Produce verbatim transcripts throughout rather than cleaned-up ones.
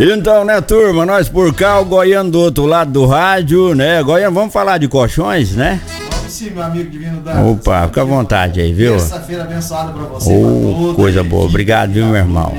Então, né, turma, nós por cá, o Goiano do outro lado do rádio, né? Goiano, vamos falar de colchões, né? Vamos sim, meu amigo Divino Dantas. Opa, fica à vontade aí, viu? Terça-feira abençoada pra você. Oh, coisa boa, obrigado, viu, meu irmão?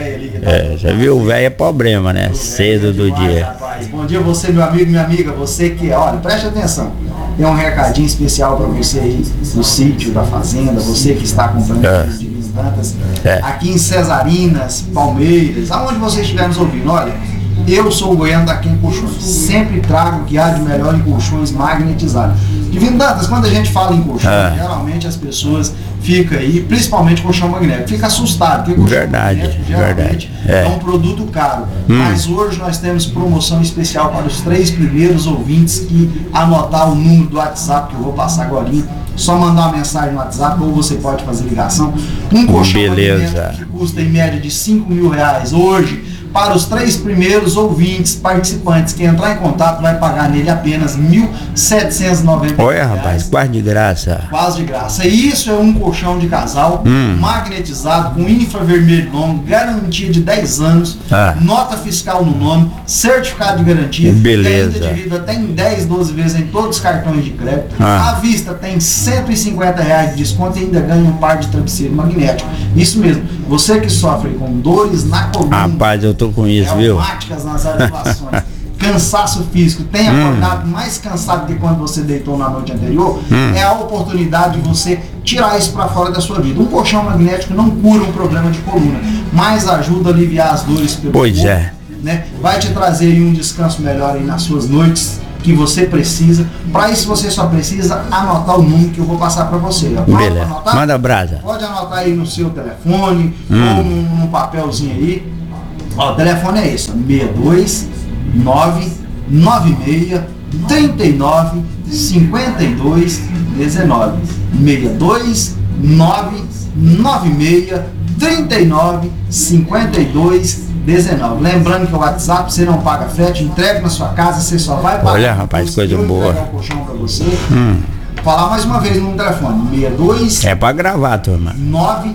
É, você viu, o velho é problema, né? Cedo do dia. Bom dia você, meu amigo, minha amiga, você que, olha, preste atenção. Tem um recadinho especial pra você aí do sítio, da fazenda, você que está acompanhando É. os Divinos Dantas, É. aqui em Cesarinas, Palmeiras, aonde você estiver nos ouvindo, olha, eu sou o Goiano daqui em Colchões, sempre trago o que há de melhor em colchões magnetizados. Divino Dantas, quando a gente fala em colchão, É. geralmente as pessoas ficam aí, principalmente colchão magnético, fica assustado, porque colchão Verdade, magnético geralmente verdade, é. é um produto caro. Hum. Mas hoje nós temos promoção especial para os três primeiros ouvintes que anotar o número do WhatsApp que eu vou passar agora. Só mandar uma mensagem no WhatsApp ou você pode fazer ligação. Um colchão Beleza. magnético que custa em média de cinco mil reais hoje. Para os três primeiros ouvintes, participantes que entrar em contato, vai pagar nele apenas mil setecentos e noventa reais. Olha, rapaz, quase de graça. Quase de graça. E isso é um colchão de casal Hum. magnetizado com infravermelho longo, garantia de dez anos, Ah. nota fiscal no nome, certificado de garantia. Beleza. E ainda divida até em dez, doze vezes em todos os cartões de crédito. Ah. À vista tem cento e cinquenta reais de desconto e ainda ganha um par de travesseiro magnético. Isso mesmo. Você que sofre com dores na coluna, Rapaz, eu tô com isso, viu? reumáticas nas articulações, cansaço físico, tem acordado mais cansado que quando você deitou na noite anterior, Hum. é a oportunidade de você tirar isso para fora da sua vida. Um colchão magnético não cura um problema de coluna, mas ajuda a aliviar as dores pelo Pois corpo, é. né? Vai te trazer aí um descanso melhor aí nas suas noites que você precisa. Para isso você só precisa anotar o número que eu vou passar para você. Pronto pra Beleza. anotar? Manda brasa. Pode anotar aí no seu telefone Hum. ou num, num papelzinho aí. Ó, o telefone é esse, ó, seis dois nove nove seis três nove cinco dois um nove. seis dois nove nove seis três nove cinco dois um nove. Lembrando que o WhatsApp você não paga frete, entrega na sua casa, você só vai pagar. Olha, rapaz, depois coisa que eu boa. entregar o colchão pra você. Hum. Falar mais uma vez no telefone, seis dois É pra gravar, turma. nove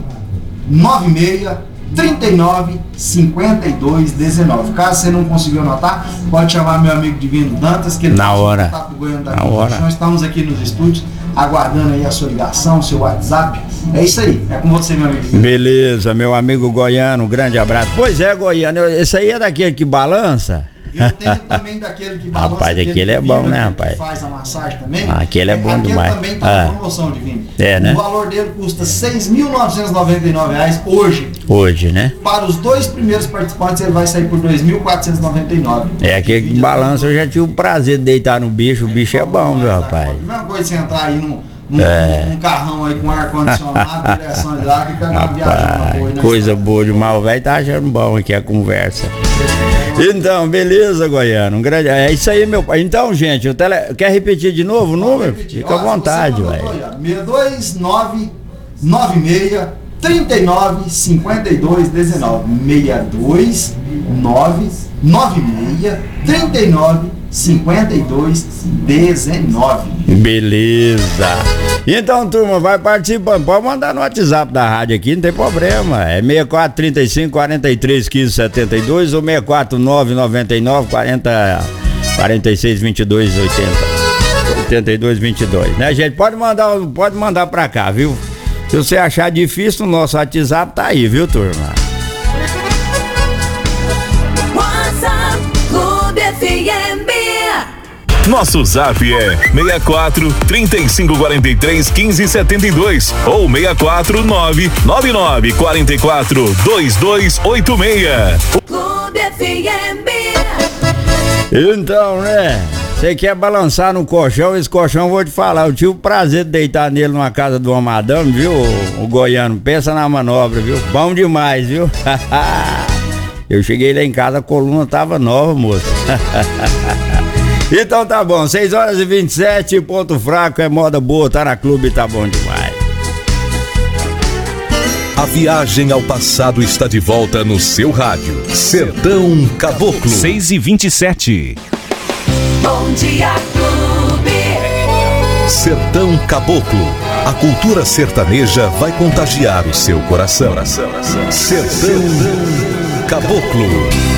nove seis três nove cinco dois um nove. Caso você não conseguiu anotar, pode chamar meu amigo Divino Dantas, que ele Na passa o hora. contato com o Goiano da Na Colchões. hora. Estamos aqui nos estúdios, aguardando aí a sua ligação, seu WhatsApp. É isso aí, é com você, meu amigo. Beleza, meu amigo Goiano, um grande abraço. Pois é, Goiano, eu- esse aí é daquele que balança? Eu tenho também daquele que balança. Rapaz, aquele que é bom, vibra, né, aquele rapaz? que faz a massagem também. Ah, aquele é bom aquele demais. também tá Ah. na promoção, Divino. É, né? O valor dele custa seis mil novecentos e noventa e nove reais hoje. Hoje, né? Para os dois primeiros participantes, ele vai sair por dois mil quatrocentos e noventa e nove. É aquele que balança, eu já tive o prazer de deitar no bicho, o bicho é bom, meu rapaz. A mesma coisa você entrar aí num, num, É. num carrão aí com ar-condicionado, direção de lá, que pega uma viagem na boa. Rapaz, aí na coisa estrada. boa demais, o velho tá achando bom aqui a conversa. Então, beleza, Goiano, um grande... É isso aí, meu pai. Então, gente, o tele... quer repetir de novo o Vamos número? repetir. Fica à Ó, se você vontade, anotou velho. aí, ó, seis dois nove nove seis três nove cinco dois um nove. seis dois nove nove seis três nove cinco dois um nove. Beleza. Então, turma, vai participando. Pode mandar no WhatsApp da rádio aqui, não tem problema. É seis quatro três cinco quatro três um cinco sete dois ou seis quatro nove nove nove quarenta quarenta e seis vinte e dois oitenta oitenta e dois vinte e dois, né, gente? Pode mandar, pode mandar pra cá, viu? Se você achar difícil, o nosso WhatsApp tá aí, viu, turma? WhatsApp Clube F M. Nosso zap é seis quatro três cinco quatro três um cinco sete dois ou seis quatro nove nove nove quatro quatro dois dois oito seis. Clube F M. Então, né? Você quer balançar no colchão, esse colchão eu vou te falar. Eu tive o prazer de deitar nele numa casa de uma madame, viu, o, o Goiano? Pensa na manobra, viu? Bom demais, viu? Eu cheguei lá em casa, a coluna tava nova, moço. Então tá bom, seis horas e vinte e sete, ponto fraco, é moda boa, tá na clube, tá bom demais. A viagem ao passado está de volta no seu rádio. Sertão Caboclo. seis e vinte e sete. Bom dia, Clube. Sertão Caboclo. A cultura sertaneja vai contagiar o seu coração. Sertão Caboclo.